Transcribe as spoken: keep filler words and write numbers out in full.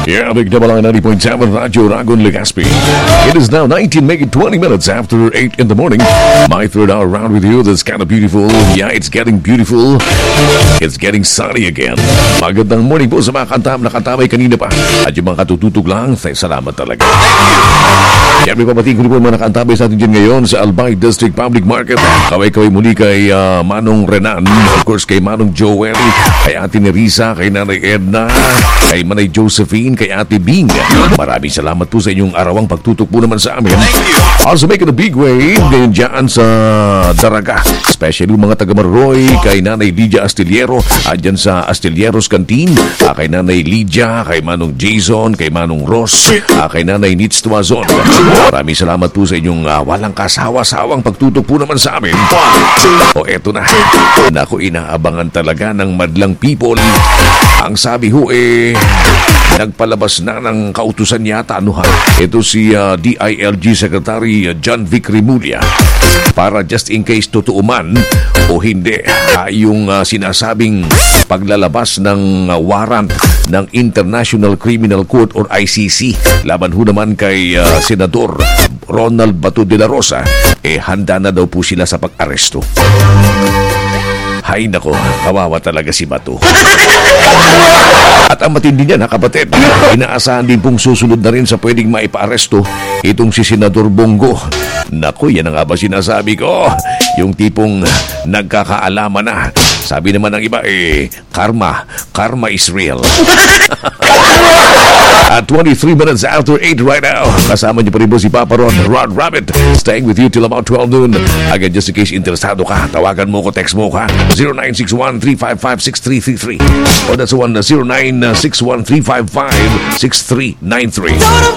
Yeah, big double line ninety point seven Radyo Ragon Legazpi. It is now nineteen, make it twenty minutes after eight in the morning. My third hour round with you. That's kind of beautiful. Yeah, it's getting beautiful. It's getting sunny again. Magandang morning po sa mga kantam na kantamay kanina pa. At yung mga katututog lang, salamat talaga. Yeah, may papating ko po mga nakantabay sa atin dyan ngayon sa Albay District Public Market. Kaway-kaway muli kay uh, Manong Renan, of course kay Manong Joel, kay Ate Nerissa, kay Nanay Edna, kay Manay Josephine, kay Ate Bing. Maraming salamat po sa inyong arawang pagtutok po naman sa amin. Also making a big wave ngayon dyan sa Daraga, especially mga taga-Maroy, kay Nanay Lydia Astillero, at dyan sa Astilleros Canteen, kay Nanay Lydia, kay Manong Jason, kay Manong Ross, kay Nanay Nitz Tuazon. Maraming salamat po sa inyong uh, walang kasawa-sawang pagtutok po naman sa amin. O eto na, naku, inaabangan talaga ng madlang people. Ang sabi ho eh, nagpalabas na ng kautusan yata, ano ha? Ito si uh, D I L G Secretary uh, John Vic Remulla, para just in case totoo man o hindi, uh, yung uh, sinasabing paglalabas ng uh, warrant ng International Criminal Court or I C C laban ho naman kay uh, Senador Ronald Bato de la Rosa, eh handa na daw po sila sa pag-aresto. Hay nako, kawawa talaga si Bato. At ang matindi niya na kapatid, inaasahan din pong susunod na rin sa pwedeng maipa-aresto itong si Senador Bongo. Naku, yan ang nga ba sinasabi ko? Yung tipong nagkakaalaman na. Sabi naman ng iba, eh, karma. Karma is real. At twenty-three minutes after eight right now, kasama niyo pa rin po si Papa Ron, Rod Rabbit, staying with you till about twelve noon. Again, just in case interesado ka, tawagan mo ko, text mo ka, zero nine six one, three five five, six three three three. O that's the one, zero nine six one, three five five, six three nine three.